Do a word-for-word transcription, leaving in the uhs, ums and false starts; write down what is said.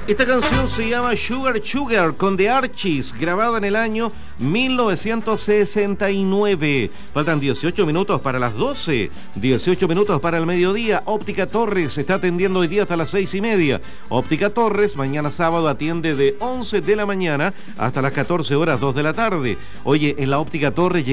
Esta canción se llama Sugar Sugar con The Archies, grabada en el año mil novecientos sesenta y nueve. Faltan dieciocho minutos para las doce, dieciocho minutos para el mediodía. Óptica Torres está atendiendo hoy día hasta las seis y media. Óptica Torres mañana sábado atiende de once de la mañana hasta las catorce horas dos de la tarde. Oye, en la Óptica Torres